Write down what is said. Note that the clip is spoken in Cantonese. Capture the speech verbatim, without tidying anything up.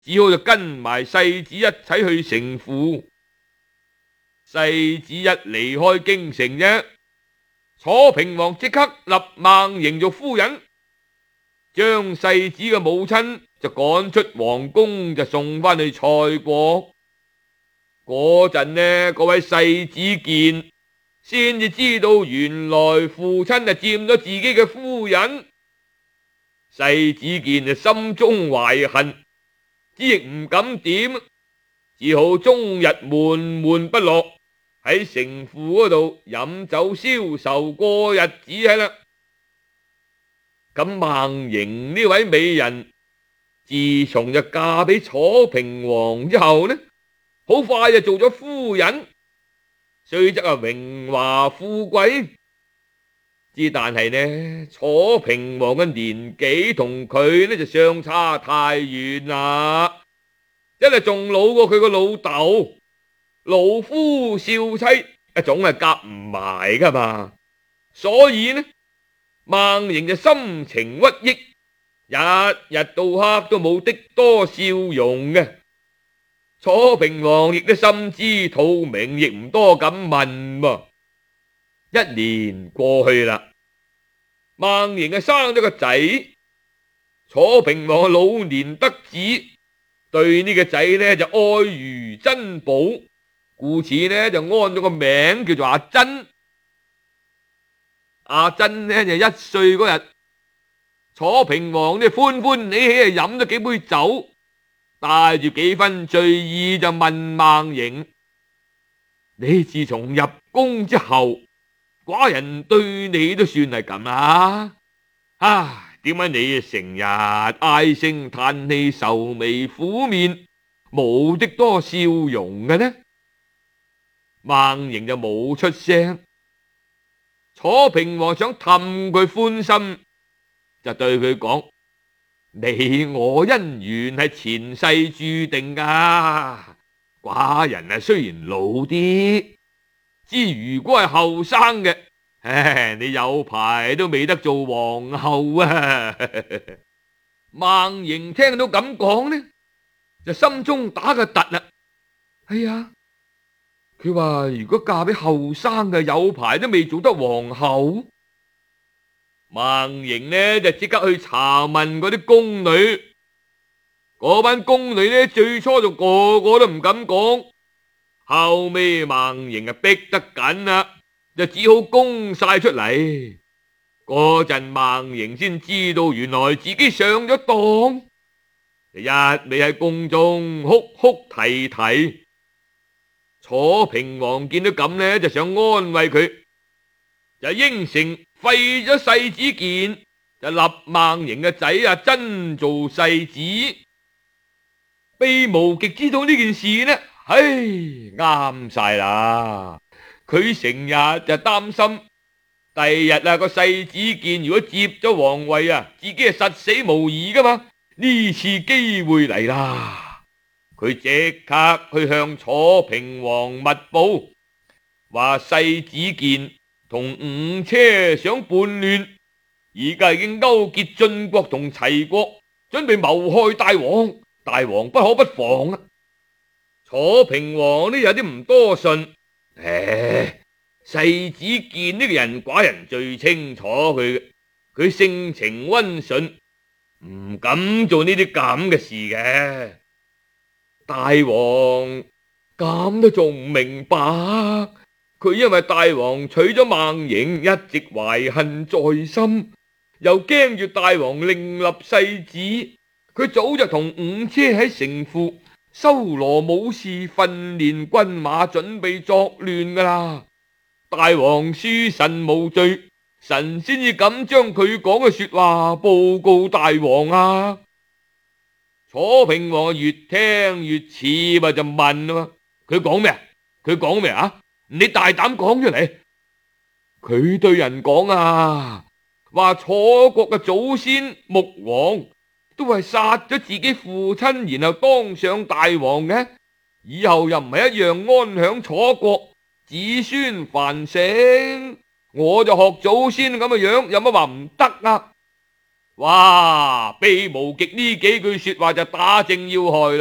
只好就跟埋世子一齊去城府。世子一離開京城啫，楚平王即刻立孟瑩做夫人，將世子嘅母親就趕出皇宮，就送翻去蔡國。嗰陣呢，嗰位世子健先至知道原來父親係佔咗自己嘅夫人。世子健就心中懷恨，之亦唔敢點，只好終日悶悶不樂，喺城府嗰度飲酒消愁過日子係啦。咁孟瑩呢位美人，自從就嫁俾楚平王之後呢，好快就做咗夫人，雖則啊榮華富貴，之但係呢，楚平王嘅年紀同佢呢就相差太遠啦，真係仲老過佢個老豆。老夫少妻啊，總係夾唔埋噶嘛，所以呢，孟瑩就心情鬱抑，日日到黑都冇的多笑容嘅。楚平王亦都心知肚明，亦唔多敢問噃。一年過去啦，孟瑩啊生咗個仔，楚平王老年得子，對呢個仔呢就愛如珍寶，故此呢就安咗個名叫做阿珍。阿珍呢就一歲嗰日，楚平王呢歡歡喜喜啊飲咗幾杯酒，帶住幾分醉意就問孟瑩：你自從入宮之後，寡人對你都算係咁啊？啊，點解你成日唉聲嘆氣、愁眉苦面，冇的多笑容嘅呢？孟瑩就冇出聲。楚平王想氹佢歡心，就對佢講：你我姻緣係前世注定噶，寡人啊雖然老啲，之如果係後生嘅，唉，你有排都未得做皇后啊！孟瑩聽到咁講呢，就心中打個突啦。哎呀，佢話如果嫁俾後生嘅，有排都未做得皇后。孟瑩呢就即刻去查問嗰啲宮女，嗰班宮女呢最初就個個都唔敢講，後尾孟瑩啊逼得緊啦，就只好供晒出嚟。嗰陣孟瑩先知道原來自己上咗當，一味喺宮中哭哭啼啼。楚平王見到咁呢，就想安慰佢，就應承廢咗世子健，就立孟瑩嘅仔阿珍做世子。卑無極知道呢件事呢，唉，啱晒啦。佢成日就擔心，第日啊個世子健如果接咗皇位啊，自己係實死無疑噶嘛。呢次機會嚟啦，佢即刻去向楚平王密報，話世子健同伍車想叛亂，而家已經勾結晉國同齊國，準備謀害大王。大王不可不防啊！楚平王呢有啲唔多信，唉，世子健呢個人寡人最清楚佢嘅，佢性情溫順，唔敢做呢啲咁嘅事嘅。大王咁都仲唔明白？佢因為大王娶咗孟瑩，一直懷恨在心，又驚住大王另立世子，佢早就同伍車喺城父修羅武士訓練軍馬，準備作亂噶啦。大王恕臣無罪，臣先至敢將佢講嘅說話報告大王啊！楚平王越聽越似嘛，就問啊，佢講咩？佢講咩啊？你大膽講出嚟！佢對人講啊，話楚國嘅祖先穆王都係殺咗自己父親，然後當上大王嘅，以後又唔係一樣安享楚國，子孫繁盛。我就學祖先咁嘅樣，有乜話唔得啊？ 哇！秘無極呢幾句說話就打正要害啦。